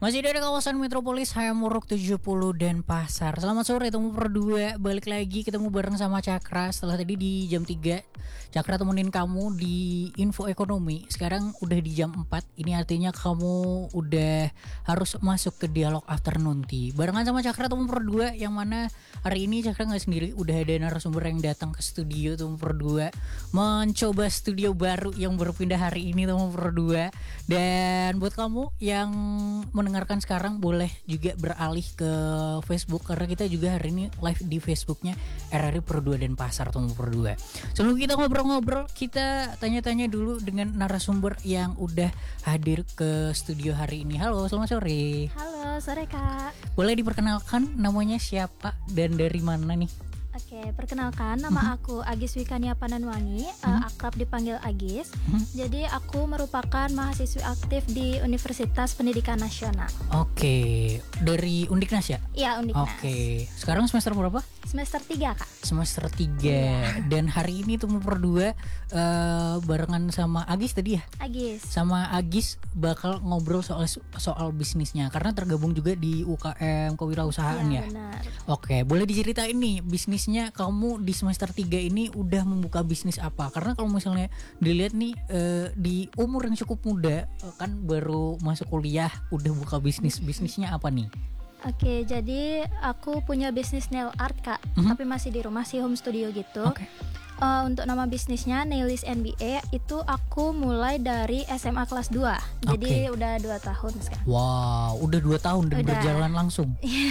Masih dari kawasan Metropolis Hayamuruk 70 Denpasar. Selamat sore temu berdua. Balik lagi ketemu bareng sama Cakra. Setelah tadi di jam 3 Cakra temenin kamu di info ekonomi. Sekarang udah di jam 4. Ini artinya kamu udah harus masuk ke dialog afternoon tea barengan sama Cakra temu berdua. Yang mana hari ini Cakra gak sendiri. Udah ada narasumber yang datang ke studio temu berdua, mencoba studio baru yang berpindah hari ini temu berdua. Dan buat kamu yang mendengarkan sekarang boleh juga beralih ke Facebook karena kita juga hari ini live di Facebooknya RRI Perdua Denpasar Temu Perdua. Sebelum kita ngobrol-ngobrol, kita tanya-tanya dulu dengan narasumber yang udah hadir ke studio hari ini. Halo, selamat sore. Halo, sore Kak. Boleh diperkenalkan namanya siapa dan dari mana nih? Oke, perkenalkan nama aku Agis Wikania Pananwangi, akrab dipanggil Agis. Jadi aku merupakan mahasiswi aktif di Universitas Pendidikan Nasional. Oke, dari Undiknas ya? Iya, Undiknas. Oke, sekarang semester berapa? Semester 3 Kak. Semester 3 Dan hari ini Temu Perdua barengan sama Agis tadi ya? Agis. Sama Agis bakal ngobrol soal bisnisnya karena tergabung juga di UKM kewirausahaan ya. Benar. Oke, boleh diceritain nih bisnisnya kamu di semester 3 ini udah membuka bisnis apa? Karena kalau misalnya dilihat nih di umur yang cukup muda kan baru masuk kuliah udah buka bisnisnya apa nih? Oke, jadi aku punya bisnis nail art Kak, tapi masih di rumah sih, home studio gitu. Oke. Untuk nama bisnisnya Nailist NBA itu aku mulai dari SMA kelas 2. Jadi udah 2 tahun sekarang. Wow, udah 2 tahun dan Udah. berjalan langsung.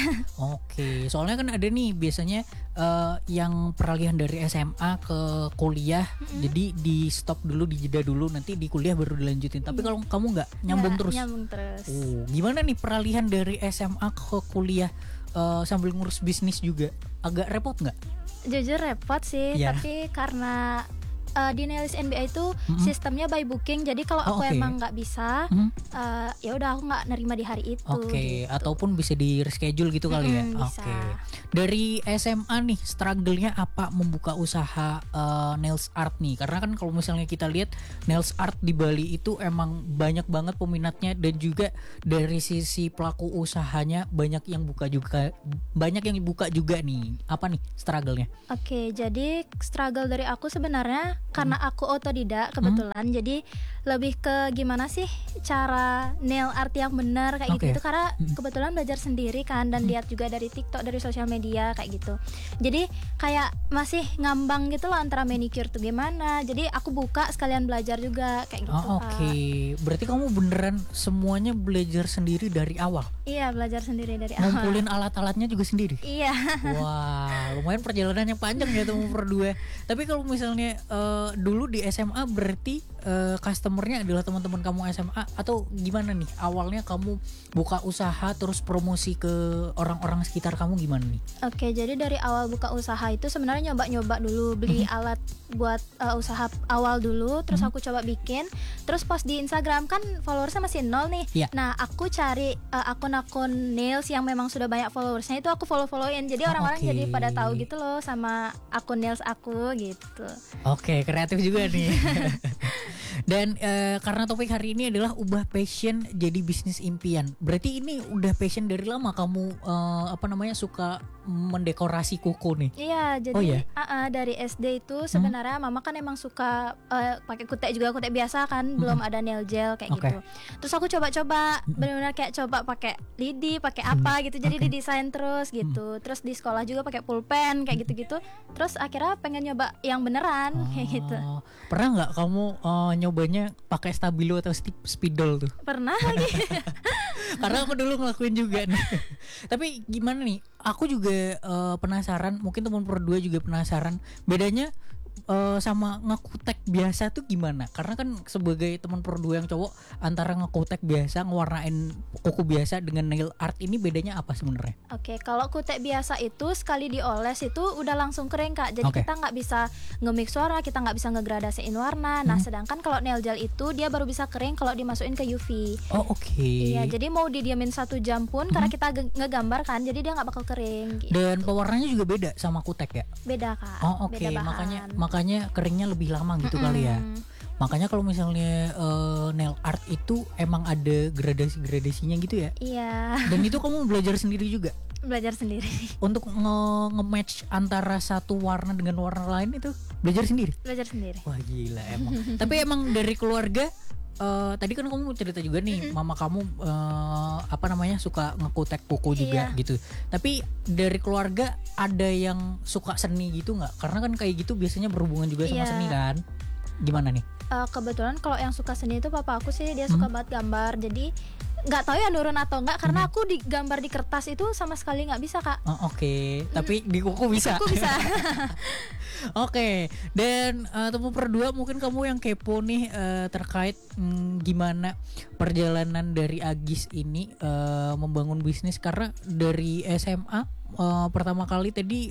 Oke, soalnya kan ada nih biasanya yang peralihan dari SMA ke kuliah, jadi di stop dulu, dijeda dulu, nanti di kuliah baru dilanjutin. Tapi kalau kamu nggak nyambung terus. Nyambung terus. Gimana nih peralihan dari SMA ke kuliah sambil ngurus bisnis juga? Agak repot nggak? Jujur repot sih, Ya. tapi karena di Nailist NBA itu sistemnya by booking, jadi kalau aku oke. emang nggak bisa, ya udah aku nggak nerima di hari itu. Oke, gitu. ataupun bisa di reschedule gitu kali ya. Bisa. Oke. Dari SMA nih, struggle-nya apa membuka usaha nails art nih? Karena kan kalau misalnya kita lihat nails art di Bali itu emang banyak banget peminatnya dan juga dari sisi pelaku usahanya banyak yang buka juga nih. Apa nih struggle-nya? Oke, jadi struggle dari aku sebenarnya karena aku otodidak kebetulan, jadi lebih ke gimana sih cara nail art yang benar kayak Oke. gitu. Karena kebetulan belajar sendiri kan, dan lihat juga dari TikTok, dari sosial media kayak gitu. Jadi kayak masih ngambang gitu loh antara manicure tuh gimana. Jadi aku buka sekalian belajar juga kayak gitu. Oh, oke. Berarti kamu beneran semuanya belajar sendiri dari awal? Iya, belajar sendiri dari awal. Ngumpulin alat-alatnya juga sendiri? Iya. Wah, lumayan perjalanannya panjang ya Temu Perdua. Tapi kalau misalnya dulu di SMA berarti customernya adalah teman-teman kamu SMA atau gimana nih? Awalnya kamu buka usaha terus promosi ke orang-orang sekitar kamu gimana nih? Oke, jadi dari awal buka usaha itu sebenarnya nyoba-nyoba dulu, beli alat buat usaha awal dulu, terus aku coba bikin, terus post di Instagram, kan followersnya masih 0 nih. Iya. Nah, aku cari akun-akun nails yang memang sudah banyak followersnya, itu aku follow-followin, jadi orang-orang oke. jadi pada tahu gitu loh sama akun nails aku gitu. Oke, kreatif juga nih. Dan karena topik hari ini adalah ubah passion jadi bisnis impian. Berarti ini udah passion dari lama kamu suka mendekorasi kuku nih. Iya, jadi Oh, iya? dari SD itu sebenarnya mama kan emang suka pakai kutek juga, kutek biasa kan, belum ada nail gel kayak Oke. gitu. Terus aku coba-coba, benar-benar kayak coba pakai lidi, pakai apa gitu, jadi Oke. didesain terus gitu. Terus di sekolah juga pakai pulpen kayak gitu-gitu. Terus akhirnya pengen nyoba yang beneran kayak gitu. Oh, pernah nggak kamu nyobanya pakai stabilo atau spidol tuh? Pernah lagi. Karena aku dulu ngelakuin juga nih. Tapi gimana nih? Aku juga penasaran. Mungkin teman berdua juga penasaran. Bedanya sama ngekutek biasa tuh gimana? Karena kan sebagai teman berdua yang cowok, antara ngekutek biasa, ngewarnain kuku biasa dengan nail art ini bedanya apa sebenarnya? Oke, kalau kutek biasa itu sekali dioles itu udah langsung kering Kak. Jadi Oke. kita nggak bisa nge-mix warna, kita nggak bisa ngegradasiin warna. Nah, sedangkan kalau nail gel itu dia baru bisa kering kalau dimasukin ke UV. Oh, oke. Iya, jadi mau didiamin 1 jam pun karena kita ngegambar kan, jadi dia nggak bakal kering. Gitu. Dan pewarnanya juga beda sama kutek ya? Beda Kak. Oh, oke. Beda bahan. Makanya keringnya lebih lama gitu kali ya. Makanya kalau misalnya nail art itu emang ada gradasi-gradasinya gitu ya. Iya. Dan itu kamu belajar sendiri juga Belajar sendiri. untuk nge-match antara satu warna dengan warna lain itu belajar sendiri. Belajar sendiri. Wah gila emang. Tapi emang dari keluarga tadi kan kamu cerita juga nih mama kamu suka ngekutek kuku juga Iya. gitu. Tapi dari keluarga ada yang suka seni gitu nggak? Karena kan kayak gitu biasanya berhubungan juga sama Iya. seni kan. Gimana nih? Kebetulan kalau yang suka seni itu papa aku sih, dia suka banget gambar. Jadi nggak tahu ya nurun atau enggak, karena aku di gambar di kertas itu sama sekali nggak bisa, Kak. Oh, oke. Tapi di kuku bisa. Aku bisa. Oke, dan temu berdua mungkin kamu yang kepo nih terkait gimana perjalanan dari Agis ini membangun bisnis, karena dari SMA pertama kali tadi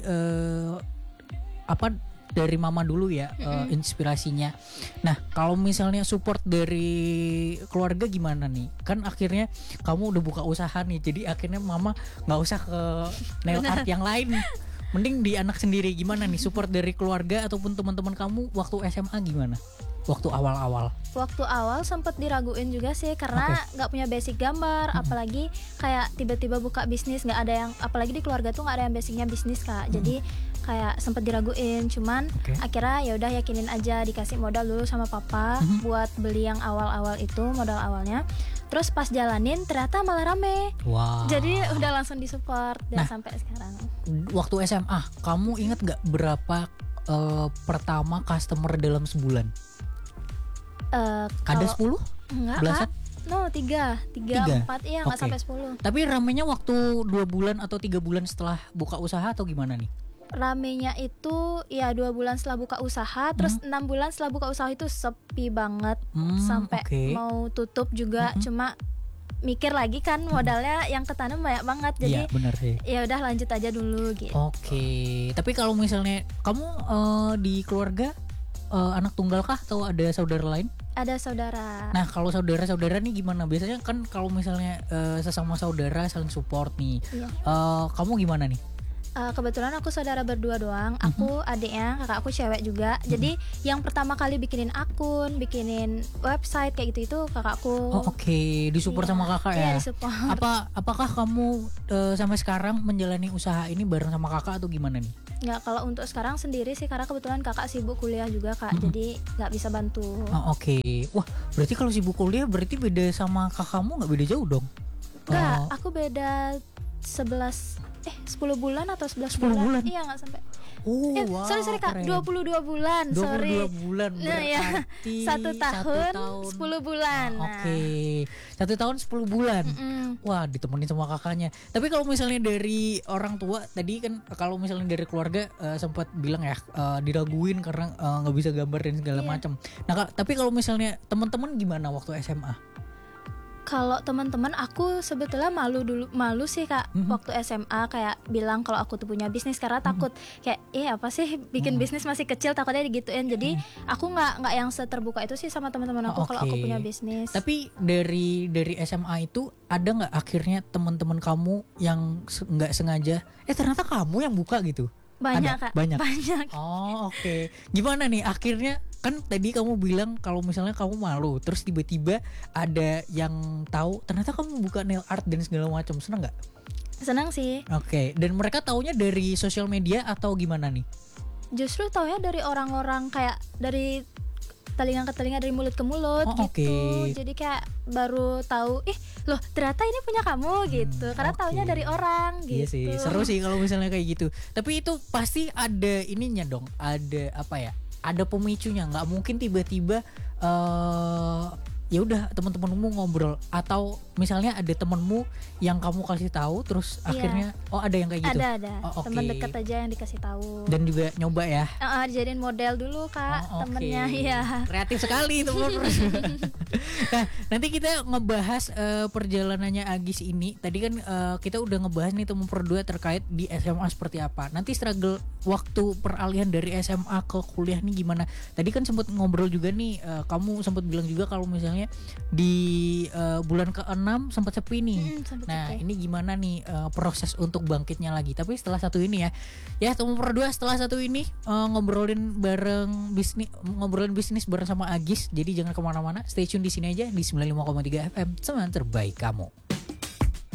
dari mama dulu ya inspirasinya. Nah kalau misalnya support dari keluarga gimana nih? Kan akhirnya kamu udah buka usaha nih, jadi akhirnya mama nggak usah ke nail art yang lain. Mending di anak sendiri. Gimana nih support dari keluarga ataupun teman-teman kamu waktu SMA gimana? Waktu awal-awal. Waktu awal sempet diraguin juga sih, karena nggak punya basic gambar, apalagi kayak tiba-tiba buka bisnis, nggak ada yang, apalagi di keluarga tuh nggak ada yang basicnya bisnis, Kak. Jadi kayak sempet diraguin, cuman akhirnya ya udah yakinin aja, dikasih modal dulu sama papa buat beli yang awal-awal itu, modal awalnya. Terus pas jalanin ternyata malah rame. Wow. Jadi udah langsung disupport dan sampai sekarang. Waktu SMA, kamu ingat nggak berapa pertama customer dalam sebulan? Ada 10? Enggak, Belasan? Kak. No, 3, 4, iya nggak sampai 10. Tapi ramenya waktu 2 bulan atau 3 bulan setelah buka usaha atau gimana nih? Ramenya itu ya 2 bulan setelah buka usaha, terus 6 bulan setelah buka usaha itu sepi banget, sampai mau tutup juga. Cuma mikir lagi kan, modalnya yang ketanam banyak banget, jadi iya, bener sih. Ya udah lanjut aja dulu gitu. Oke. Tapi kalau misalnya kamu di keluarga anak tunggal kah atau ada saudara lain? Ada saudara. Nah kalau saudara-saudara nih gimana? Biasanya kan kalau misalnya sesama saudara saling support nih. Iya. Kamu gimana nih? Kebetulan aku saudara berdua doang. Aku adiknya, kakak aku cewek juga. Jadi yang pertama kali bikinin akun, bikinin website kayak gitu itu kakakku. Oh oke. Disupport sama kakak ya? Iya, disupport. Apakah kamu sampai sekarang menjalani usaha ini bareng sama kakak atau gimana nih? Nggak, kalau untuk sekarang sendiri sih, karena kebetulan kakak sibuk kuliah juga, Kak. Jadi nggak bisa bantu. Oh, oke. Wah berarti kalau sibuk kuliah berarti beda sama kakakmu, nggak beda jauh dong? Nggak, aku beda 10 bulan atau 11 bulan. Iya, nggak sampai. Oh, wow, sorry Kak, 22 bulan. 22 sorry. bulan Nah, ya. berarti 1 tahun 10 bulan. Oke. 1 tahun 10 bulan. Wah, ditemenin sama kakaknya. Tapi kalau misalnya dari orang tua tadi kan, kalau misalnya dari keluarga sempat bilang ya diraguin karena nggak bisa gambar dan segala macam. Nah, tapi kalau misalnya teman-teman gimana waktu SMA? Kalau teman-teman aku sebetulnya malu sih, Kak. Waktu SMA kayak bilang kalau aku tuh punya bisnis, karena takut kayak apa sih bikin bisnis masih kecil, takutnya digituin. Jadi aku nggak yang seterbuka itu sih sama teman-teman aku kalau aku punya bisnis. Tapi dari SMA itu ada nggak akhirnya teman-teman kamu yang nggak sengaja ternyata kamu yang buka gitu? Banyak, ada? Kak. Banyak. Oh, oke. Gimana nih akhirnya? Kan tadi kamu bilang kalau misalnya kamu malu, terus tiba-tiba ada yang tahu ternyata kamu buka nail art dan segala macam. Seneng nggak? Senang sih. Oke. Dan mereka taunya dari sosial media atau gimana nih? Justru taunya dari orang-orang, kayak dari telinga ke telinga, dari mulut ke mulut gitu. Jadi kayak baru tahu, loh ternyata ini punya kamu gitu. Karena taunya dari orang gitu. Iya sih, seru sih kalau misalnya kayak gitu. Tapi itu pasti ada ininya dong, ada apa ya? Ada pemicunya, nggak mungkin tiba-tiba ya udah teman-temanmu ngobrol, atau misalnya ada temenmu yang kamu kasih tahu terus akhirnya ada yang kayak gitu. Ada teman dekat aja yang dikasih tahu. Dan juga nyoba ya. Dijadiin model dulu, Kak, temennya. Iya. Kreatif sekali teman. Nah nanti kita ngebahas perjalanannya Agis ini. Tadi kan kita udah ngebahas nih teman berdua terkait di SMA seperti apa. Nanti struggle waktu peralihan dari SMA ke kuliah nih gimana. Tadi kan sempat ngobrol juga nih, kamu sempat bilang juga kalau misalnya namanya di bulan ke-6 sempat sepi nih. Sempet Nah, sepi. ini gimana nih proses untuk bangkitnya lagi? Tapi setelah satu ini ya temu berdua setelah satu ini ngobrolin bisnis bareng sama Agis. Jadi jangan kemana-mana, stay tune di sini aja di 95,3 FM, teman terbaik kamu.